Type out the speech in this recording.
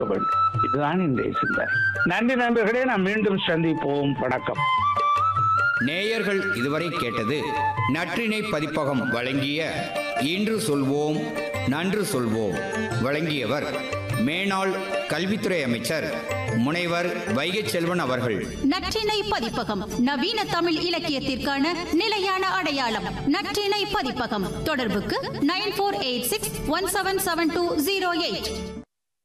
வேண்டும். இதுதான் இன்றைய சிந்தனை. நன்றி நண்பர்களே, நாம் மீண்டும் சந்திப்போம். வணக்கம். நேயர்கள் இதுவரை கேட்டது நற்றிணை பதிப்பகம் வழங்கிய இன்று சொல்வோம் நன்று சொல்வோம். வழங்கியவர் மேனாள் கல்வித்துறை அமைச்சர் முனைவர் வைகை செல்வன் அவர்கள். நற்றிணை பதிப்பகம் நவீன தமிழ் இலக்கியத்திற்கான நிலையான அடையாளம். நற்றிணை பதிப்பகம். தொடர்புக்கு 9486177208.